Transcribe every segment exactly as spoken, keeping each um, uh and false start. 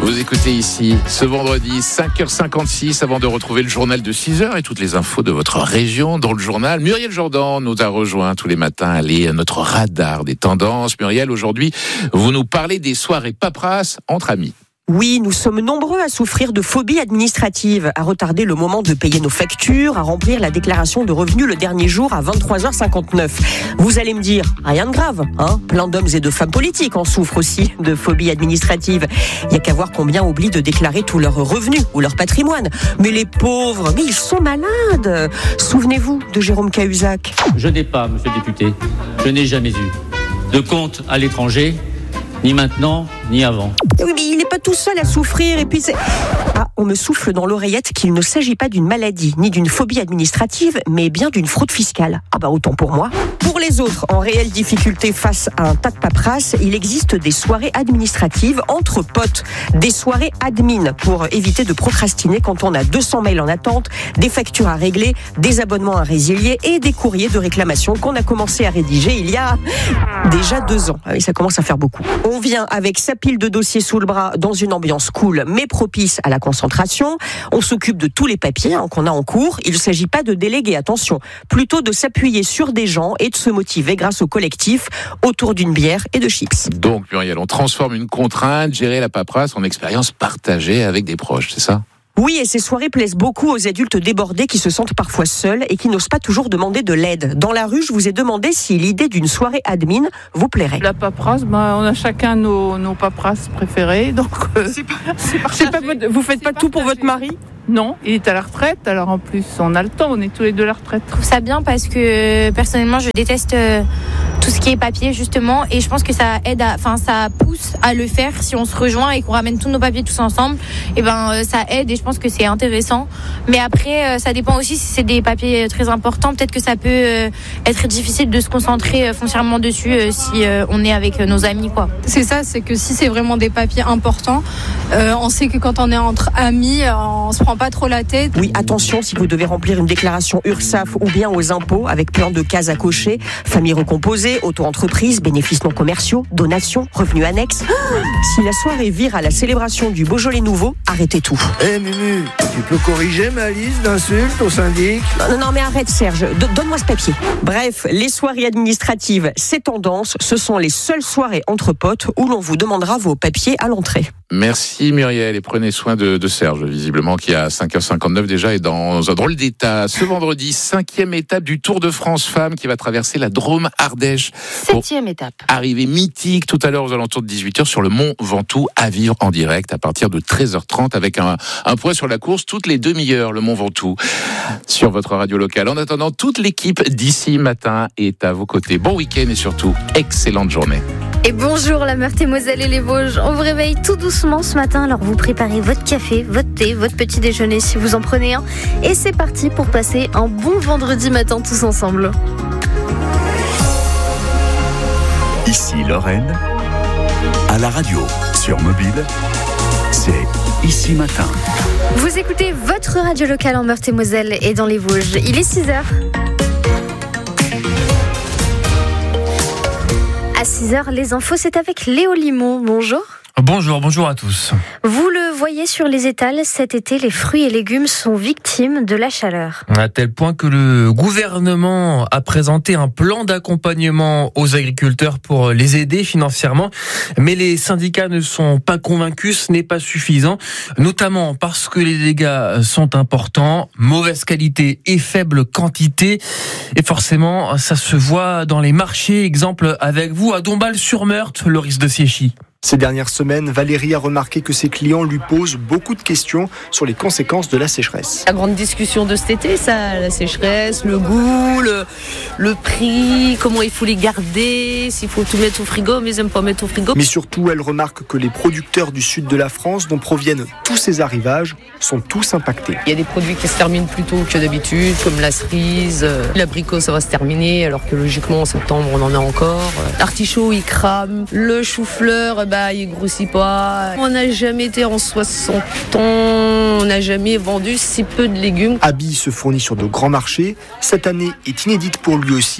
Vous écoutez ici ce vendredi cinq heures cinquante-six avant de retrouver le journal de six heures et toutes les infos de votre région dans le journal. Muriel Jordan nous a rejoint tous les matins. Elle est notre radar des tendances. Muriel, aujourd'hui, vous nous parlez des soirées paperasses entre amis. Oui, nous sommes nombreux à souffrir de phobie administrative, à retarder le moment de payer nos factures, à remplir la déclaration de revenus le dernier jour à vingt-trois heures cinquante-neuf. Vous allez me dire, rien de grave, hein ? Plein d'hommes et de femmes politiques en souffrent aussi de phobie administrative. Il n'y a qu'à voir combien oublient de déclarer tous leurs revenus ou leur patrimoine. Mais les pauvres, mais ils sont malades. Souvenez-vous de Jérôme Cahuzac. Je n'ai pas, monsieur le député, je n'ai jamais eu de compte à l'étranger, ni maintenant, ni avant. Oui, mais il n'est pas tout seul à souffrir. Et puis c'est... Ah, on me souffle dans l'oreillette qu'il ne s'agit pas d'une maladie, ni d'une phobie administrative, mais bien d'une fraude fiscale. Ah bah autant pour moi. Pour les autres, en réelle difficulté face à un tas de paperasse, il existe des soirées administratives entre potes. Des soirées admin pour éviter de procrastiner quand on a deux cents mails en attente, des factures à régler, des abonnements à résilier et des courriers de réclamation qu'on a commencé à rédiger il y a déjà deux ans. Ah oui, ça commence à faire beaucoup. On vient avec sa pile de dossiers sous le bras dans une ambiance cool mais propice à la concentration. On s'occupe de tous les papiers hein, qu'on a en cours. Il ne s'agit pas de déléguer, attention, plutôt de s'appuyer sur des gens et de se motiver grâce au collectif autour d'une bière et de chips. Donc Muriel, on transforme une contrainte, gérer la paperasse en expérience partagée avec des proches, c'est ça ? Oui, et ces soirées plaisent beaucoup aux adultes débordés qui se sentent parfois seuls et qui n'osent pas toujours demander de l'aide. Dans la rue, je vous ai demandé si l'idée d'une soirée admin vous plairait. La paperasse, bah, on a chacun nos, nos paperasses préférées. Donc, euh, c'est pas, c'est c'est pas votre, vous faites pas tout pour votre mari ? Non, il est à la retraite, alors en plus on a le temps, on est tous les deux à la retraite. Je trouve ça bien parce que personnellement je déteste euh, tout ce qui est papier justement et je pense que ça aide, à, enfin ça pousse à le faire si on se rejoint et qu'on ramène tous nos papiers tous ensemble. Et ben euh, ça aide et je pense que c'est intéressant. Mais après euh, ça dépend aussi si c'est des papiers très importants, peut-être que ça peut euh, être difficile de se concentrer euh, foncièrement dessus euh, si euh, on est avec euh, nos amis quoi. C'est ça, c'est que si c'est vraiment des papiers importants, euh, on sait que quand on est entre amis, on se prend pas trop la tête. Oui, attention, si vous devez remplir une déclaration URSSAF ou bien aux impôts avec plein de cases à cocher, famille recomposée, auto-entreprise, bénéfices non commerciaux, donations, revenus annexes. Si la soirée vire à la célébration du Beaujolais nouveau, arrêtez tout. Eh hey, Mumu, tu peux corriger ma liste d'insultes au syndic ? Non, non, mais arrête Serge, D- donne-moi ce papier. Bref, les soirées administratives, c'est tendance, ce sont les seules soirées entre potes où l'on vous demandera vos papiers à l'entrée. Merci Muriel et prenez soin de, de Serge, visiblement qui a cinq heures cinquante-neuf déjà est dans un drôle d'état. Ce vendredi, cinquième étape du Tour de France Femmes qui va traverser la Drôme-Ardèche. Septième étape. Arrivée mythique tout à l'heure aux alentours de dix-huit heures sur le Mont Ventoux à vivre en direct à partir de treize heures trente avec un, un point sur la course toutes les demi-heures, le Mont Ventoux sur votre radio locale. En attendant, toute l'équipe d'ici matin est à vos côtés. Bon week-end et surtout, excellente journée. Et bonjour la Meurthe-et-Moselle et les Vosges. On vous réveille tout doucement ce matin, alors vous préparez votre café, votre thé, votre petit déjeuner si vous en prenez un. Et c'est parti pour passer un bon vendredi matin tous ensemble. Ici Lorraine, à la radio, sur mobile, c'est Ici Matin. Vous écoutez votre radio locale en Meurthe-et-Moselle et dans les Vosges. Il est six heures. À six heures, les infos, c'est avec Léo Limon. Bonjour. Bonjour, bonjour à tous. Vous le voyez sur les étals, cet été, les fruits et légumes sont victimes de la chaleur. À tel point que le gouvernement a présenté un plan d'accompagnement aux agriculteurs pour les aider financièrement. Mais les syndicats ne sont pas convaincus, ce n'est pas suffisant. Notamment parce que les dégâts sont importants, mauvaise qualité et faible quantité. Et forcément, ça se voit dans les marchés. Exemple avec vous à Dombasle-sur-Meurthe, le risque de Siéchy. Ces dernières semaines, Valérie a remarqué que ses clients lui posent beaucoup de questions sur les conséquences de la sécheresse. La grande discussion de cet été, ça, la sécheresse, le goût, le, le prix, comment il faut les garder, s'il faut tout mettre au frigo, mais ils n'aiment pas mettre au frigo. Mais surtout, elle remarque que les producteurs du sud de la France, dont proviennent tous ces arrivages, sont tous impactés. Il y a des produits qui se terminent plus tôt que d'habitude, comme la cerise, l'abricot, ça va se terminer, alors que logiquement en septembre, on en a encore. L'artichaut, il crame, le chou-fleur, bah, il grossit pas. On n'a jamais été en soixante ans, on n'a jamais vendu si peu de légumes. Abi se fournit sur de grands marchés. Cette année est inédite pour lui aussi.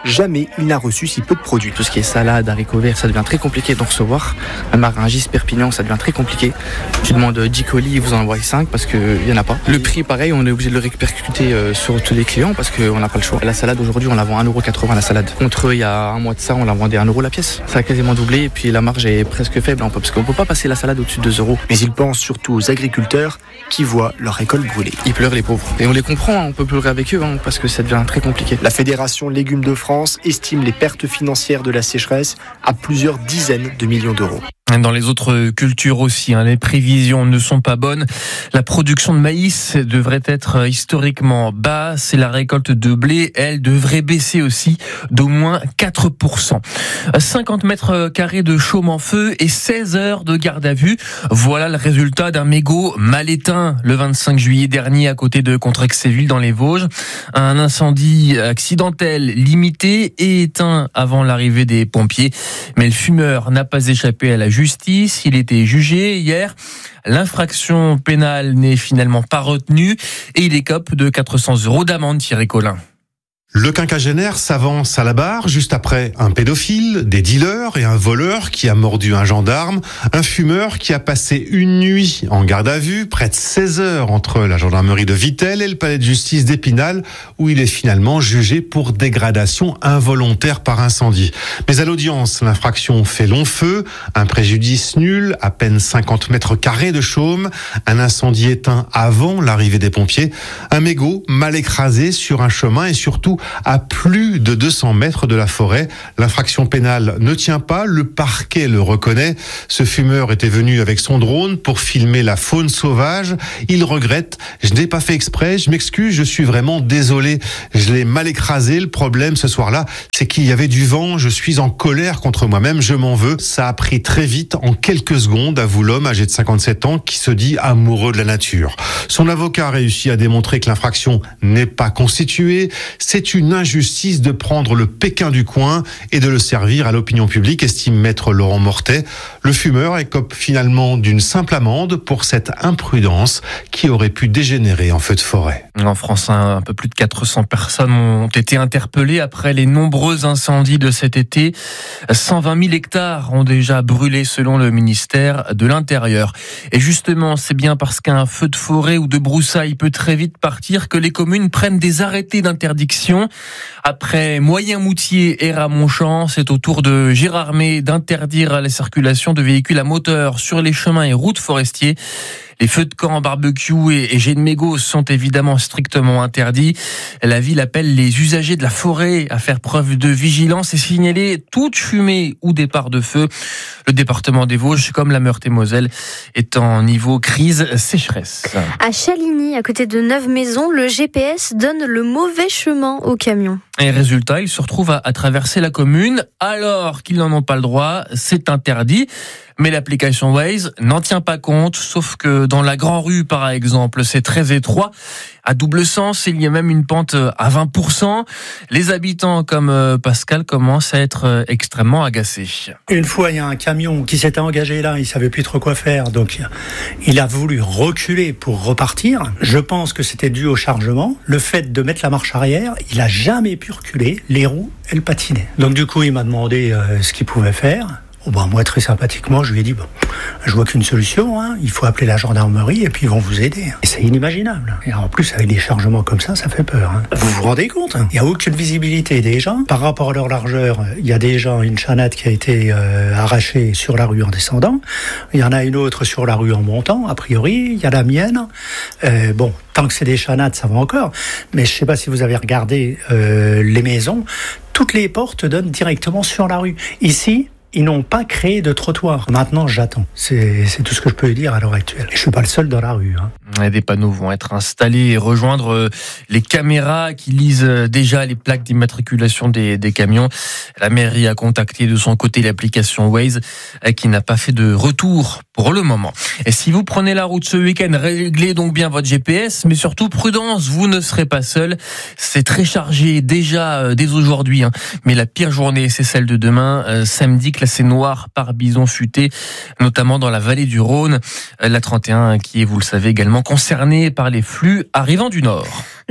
jamais il n'a reçu si peu de produits. Tout ce qui est salade, haricots verts, ça devient très compliqué d'en recevoir. Même à Rungis, Perpignan, ça devient très compliqué. Tu demandes dix colis, ils vous en envoient cinq parce qu'il n'y en a pas. Le prix, pareil, on est obligé de le répercuter sur tous les clients parce qu'on n'a pas le choix. La salade, aujourd'hui, on la vend un euro quatre-vingts la salade. Contre eux, il y a un mois de ça, on la vendait un euro la pièce. Ça a quasiment doublé et puis la marge est presque faible parce qu'on ne peut pas passer la salade au-dessus de deux euros. Mais il pense surtout aux agriculteurs qui voient leur récolte brûler. Ils pleurent, les pauvres. Et on les comprend, hein, on peut pleurer avec eux hein, parce que ça devient très compliqué. La Fédération Légumes de France estime les pertes financières de la sécheresse à plusieurs dizaines de millions d'euros. Dans les autres cultures aussi, hein, les prévisions ne sont pas bonnes. La production de maïs devrait être historiquement basse et la récolte de blé, elle, devrait baisser aussi d'au moins quatre pour cent. cinquante mètres carrés de chaume en feu et seize heures de garde à vue. Voilà le résultat d'un mégot mal éteint le vingt-cinq juillet dernier à côté de Contrexéville dans les Vosges. Un incendie accidentel limité et éteint avant l'arrivée des pompiers. Mais le fumeur n'a pas échappé à la justice. Il était jugé hier. L'infraction pénale n'est finalement pas retenue et il écope de quatre cents euros d'amende, Thierry Collin. Le quinquagénaire s'avance à la barre juste après un pédophile, des dealers et un voleur qui a mordu un gendarme, un fumeur qui a passé une nuit en garde à vue, près de seize heures entre la gendarmerie de Vittel et le palais de justice d'Épinal, où il est finalement jugé pour dégradation involontaire par incendie. Mais à l'audience, l'infraction fait long feu, un préjudice nul, à peine cinquante mètres carrés de chaume, un incendie éteint avant l'arrivée des pompiers, un mégot mal écrasé sur un chemin et surtout à plus de deux cents mètres de la forêt. L'infraction pénale ne tient pas, le parquet le reconnaît. Ce fumeur était venu avec son drone pour filmer la faune sauvage. Il regrette, je n'ai pas fait exprès, je m'excuse, je suis vraiment désolé. Je l'ai mal écrasé. Le problème ce soir-là, c'est qu'il y avait du vent, je suis en colère contre moi-même, je m'en veux. Ça a pris très vite, en quelques secondes, avoue l'homme âgé de cinquante-sept ans qui se dit amoureux de la nature. Son avocat a réussi à démontrer que l'infraction n'est pas constituée. C'est une injustice de prendre le Pékin du coin et de le servir à l'opinion publique, estime maître Laurent Mortet. Le fumeur écope finalement d'une simple amende pour cette imprudence qui aurait pu dégénérer en feu de forêt. En France, un peu plus de quatre cents personnes ont été interpellées après les nombreux incendies de cet été. cent vingt mille hectares ont déjà brûlé selon le ministère de l'Intérieur. Et justement, c'est bien parce qu'un feu de forêt ou de broussailles peut très vite partir que les communes prennent des arrêtés d'interdiction. Après Moyen-Moutier et Ramonchamp, c'est au tour de Gérardmer d'interdire la circulation de véhicules à moteur sur les chemins et routes forestiers. Les feux de camp, barbecue et jets de mégots sont évidemment strictement interdits. La ville appelle les usagers de la forêt à faire preuve de vigilance et signaler toute fumée ou départ de feu. Le département des Vosges, comme la Meurthe-et-Moselle, est en niveau crise sécheresse. À Chaligny, à côté de Neuve-Maisons, le G P S donne le mauvais chemin au camion. Et résultat, ils se retrouvent à, à traverser la commune alors qu'ils n'en ont pas le droit. C'est interdit. Mais l'application Waze n'en tient pas compte, sauf que dans la Grand Rue, par exemple, c'est très étroit. À double sens, il y a même une pente à vingt pour cent. Les habitants comme Pascal commencent à être extrêmement agacés. Une fois, il y a un camion qui s'était engagé là, il savait plus trop quoi faire, donc il a voulu reculer pour repartir. Je pense que c'était dû au chargement. Le fait de mettre la marche arrière, il a jamais pu reculer. Les roues, elles patinaient. Donc du coup, il m'a demandé euh, ce qu'il pouvait faire. Oh ben moi, très sympathiquement, je lui ai dit, bon, je vois qu'une solution, hein, il faut appeler la gendarmerie et puis ils vont vous aider. Et c'est inimaginable. Et en plus, avec des chargements comme ça, ça fait peur. Hein. Vous vous rendez compte hein. Il n'y a aucune visibilité des gens. Par rapport à leur largeur, il y a déjà une chanade qui a été euh, arrachée sur la rue en descendant. Il y en a une autre sur la rue en montant, a priori. Il y a la mienne. Euh, bon, tant que c'est des chanades, ça va encore. Mais je ne sais pas si vous avez regardé euh, les maisons. Toutes les portes donnent directement sur la rue. Ici, ils n'ont pas créé de trottoir. Maintenant, j'attends. C'est, c'est tout ce que je peux dire à l'heure actuelle. Je suis pas le seul dans la rue. Hein. Des panneaux vont être installés et rejoindre les caméras qui lisent déjà les plaques d'immatriculation des, des camions. La mairie a contacté de son côté l'application Waze qui n'a pas fait de retour pour le moment. Et si vous prenez la route ce week-end, réglez donc bien votre G P S, mais surtout prudence, vous ne serez pas seul. C'est très chargé déjà dès aujourd'hui, hein. Mais la pire journée, c'est celle de demain, euh, samedi, classé noir par bison futé, notamment dans la vallée du Rhône. La trente et un qui est, vous le savez, également concernée par les flux arrivant du nord.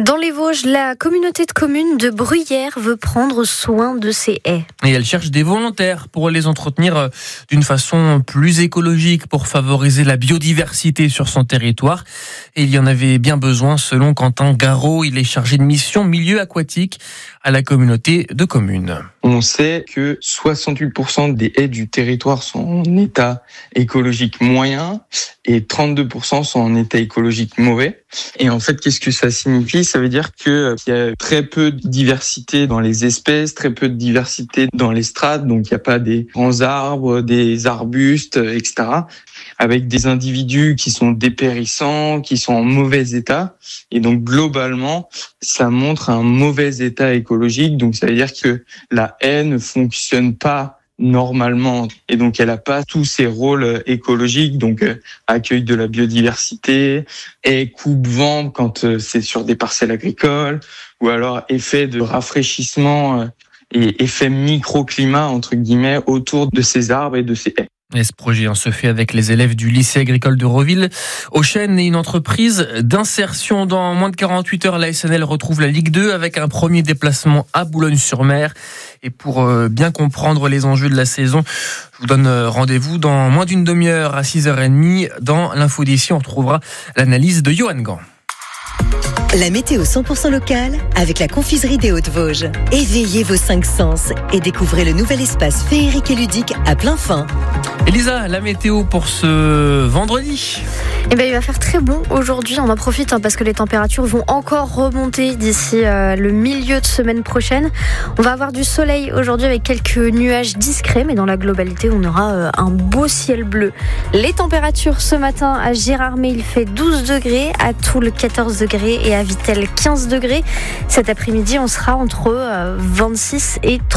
Dans les Vosges, la communauté de communes de Bruyères veut prendre soin de ses haies. Et elle cherche des volontaires pour les entretenir d'une façon plus écologique pour favoriser la biodiversité sur son territoire. Et il y en avait bien besoin selon Quentin Garot. Il est chargé de mission milieu aquatique à la communauté de communes. On sait que soixante-huit pour cent des haies du territoire sont en état écologique moyen et trente-deux pour cent sont en état écologique mauvais. Et en fait, qu'est-ce que ça signifie ? Ça veut dire qu'il y a très peu de diversité dans les espèces, très peu de diversité dans les strates, donc il n'y a pas des grands arbres, des arbustes, et cetera, avec des individus qui sont dépérissants, qui sont en mauvais état. Et donc, globalement, ça montre un mauvais état écologique. Donc, ça veut dire que la haie ne fonctionne pas normalement. Et donc, elle n'a pas tous ses rôles écologiques, donc euh, accueil de la biodiversité, et coupe-vent quand euh, c'est sur des parcelles agricoles, ou alors effet de rafraîchissement euh, et effet microclimat, entre guillemets, autour de ces arbres et de ces haies. Et ce projet on se fait avec les élèves du lycée agricole de Roville. Auchène est une entreprise d'insertion. Dans moins de quarante-huit heures, la S N L retrouve la Ligue deux avec un premier déplacement à Boulogne-sur-Mer. Et pour bien comprendre les enjeux de la saison, je vous donne rendez-vous dans moins d'une demi-heure à six heures trente. Dans l'info d'ici, on retrouvera l'analyse de Johan Gant. La météo cent pour cent locale avec la confiserie des Hautes-Vosges. Éveillez vos cinq sens et découvrez le nouvel espace féerique et ludique à plein fin. Elisa, la météo pour ce vendredi. Eh bien, il va faire très bon aujourd'hui. On en profite hein, parce que les températures vont encore remonter d'ici euh, le milieu de semaine prochaine. On va avoir du soleil aujourd'hui avec quelques nuages discrets, mais dans la globalité, on aura euh, un beau ciel bleu. Les températures ce matin à Gérardmer, il fait douze degrés, à Toul quatorze degrés et à Vittel quinze degrés. Cet après-midi, on sera entre euh, vingt-six et trente.